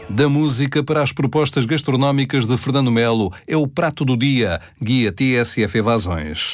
Da música para as propostas gastronómicas de Fernando Melo, é o Prato do Dia, guia TSF Evasões.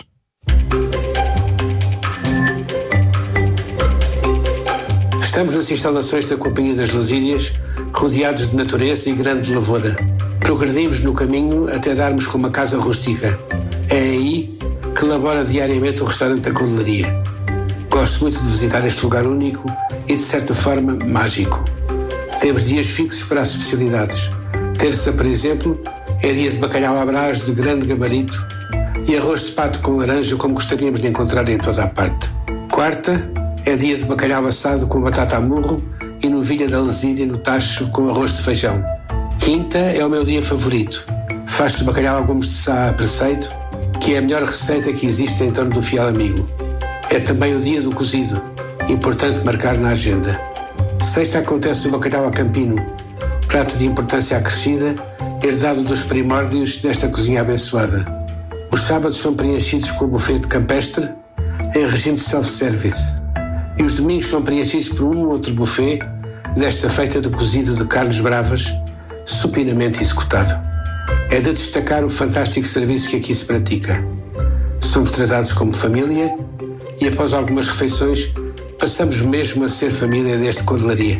Estamos nas instalações da Companhia das Lusírias, rodeados de natureza e grande lavoura. Progredimos no caminho até darmos com uma casa rústica. É aí que labora diariamente o restaurante da Codelaria. Gosto muito de visitar este lugar único e, de certa forma, mágico. Temos dias fixos para as especialidades. Terça, por exemplo, é dia de bacalhau à Brás de grande gabarito e arroz de pato com laranja, como gostaríamos de encontrar em toda a parte. Quarta é dia de bacalhau assado com batata a murro e novilha da Lesíria no tacho com arroz de feijão. Quinta é o meu dia favorito. Faz-se bacalhau a gomos de sá a preceito, que é a melhor receita que existe em torno do fiel amigo. É também o dia do cozido, importante marcar na agenda. Sexta acontece o bacalhau a campino, prato de importância acrescida, herdado dos primórdios desta cozinha abençoada. Os sábados são preenchidos com o buffet de campestre, em regime de self-service. E os domingos são preenchidos por um ou outro buffet, desta feita de cozido de carnes bravas, supinamente executado. É de destacar o fantástico serviço que aqui se pratica. Somos tratados como família e, após algumas refeições, passamos mesmo a ser família deste Codelaria.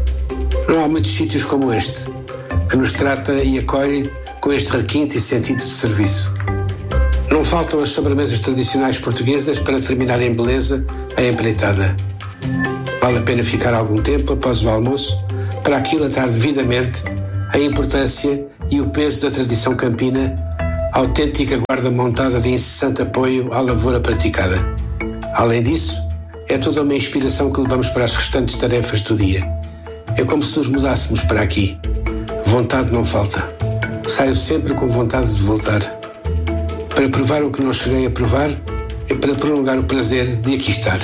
Não há muitos sítios como este, que nos trata e acolhe com este requinte e sentido de serviço. Não faltam as sobremesas tradicionais portuguesas para terminar em beleza a empreitada. Vale a pena ficar algum tempo após o almoço para aquilatar devidamente a importância e o peso da tradição campina, autêntica guarda montada de incessante apoio à lavoura praticada. Além disso, é toda uma inspiração que levamos para as restantes tarefas do dia. É como se nos mudássemos para aqui. Vontade não falta. Saio sempre com vontade de voltar. Para provar o que não cheguei a provar e para prolongar o prazer de aqui estar.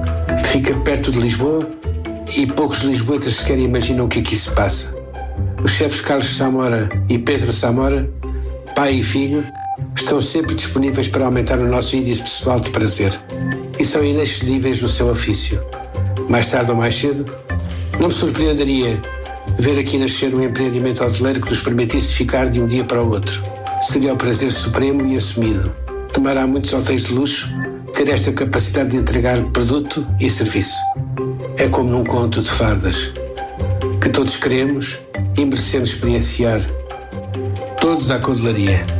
Fica perto de Lisboa e poucos lisboetas sequer imaginam o que aqui se passa. Os chefes Carlos Samora e Pedro Samora, pai e filho, estão sempre disponíveis para aumentar o nosso índice pessoal de prazer e são inexcedíveis no seu ofício. Mais tarde ou mais cedo, não me surpreenderia ver aqui nascer um empreendimento hoteleiro que nos permitisse ficar de um dia para o outro. Seria o prazer supremo e assumido. Tomará muitos hotéis de luxo ter esta capacidade de entregar produto e serviço. É como num conto de fadas, que todos queremos e merecemos experienciar. Todos à Codelaria.